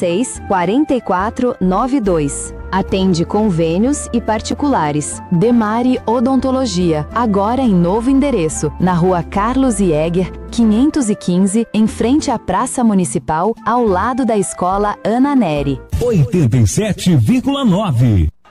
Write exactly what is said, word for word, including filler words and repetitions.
seis, quatro quatro nove dois. Atende convênios e particulares. Demare Odontologia, agora em novo endereço, na Rua Carlos Jäger, quinhentos e quinze, em frente à Praça Municipal, ao lado da Escola Ana Neri. oitenta e sete vírgula nove